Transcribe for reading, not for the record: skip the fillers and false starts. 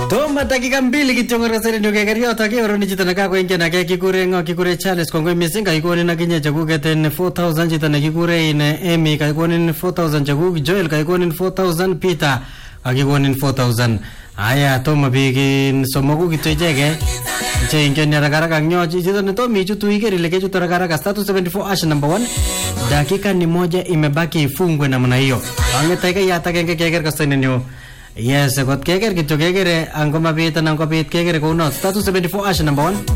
Toma dakika mbili kityo ngarasere ndio kekerio takioro ni chitana kako inge na kikure Charles Kongo misinga ikoni na kinye chakuke 4000 chitana kikure ine Emi kaikoni 4000 chakuke Joel kaikoni 4000 Peter akikoni 4000 aya toma bigin somoku kityo jege che inge ni rakaraka nyoji chitana to mi chutu ikeri leke chutu rakaraka status 74 ash number 1 dakika ni moja imebaki ifungwe namna hiyo angetaika yata kenge keker kasene nyo. Yes, got keker kityo kekere angoma bita nang kopit kekere kuno status 74 ash number 1